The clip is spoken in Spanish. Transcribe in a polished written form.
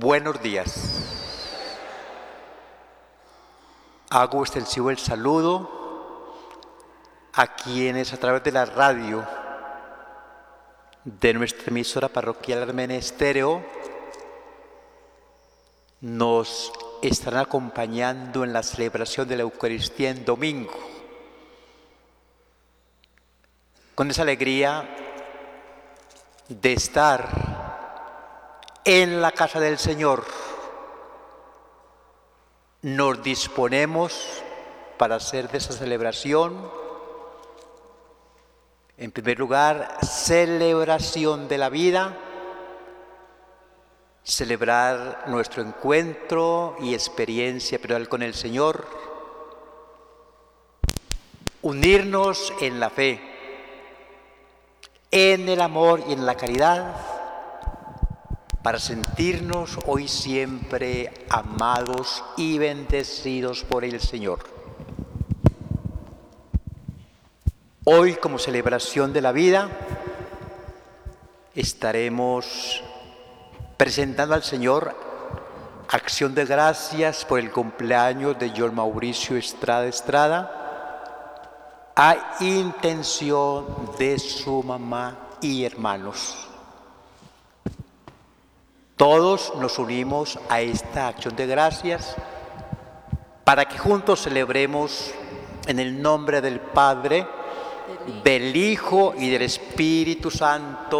Buenos días. Hago extensivo el saludo a quienes a través de la radio de nuestra emisora parroquial Armenia Estéreo nos estarán acompañando en la celebración de la Eucaristía en domingo. Con esa alegría de estar en la casa del Señor, nos disponemos para hacer de esa celebración, en primer lugar, celebración de la vida, celebrar nuestro encuentro y experiencia personal con el Señor, unirnos en la fe, en el amor y en la caridad, para sentirnos hoy siempre amados y bendecidos por el Señor. Hoy, como celebración de la vida, estaremos presentando al Señor acción de gracias por el cumpleaños de John Mauricio Estrada, a intención de su mamá y hermanos. Todos nos unimos a esta acción de gracias para que juntos celebremos en el nombre del Padre, del Hijo y del Espíritu Santo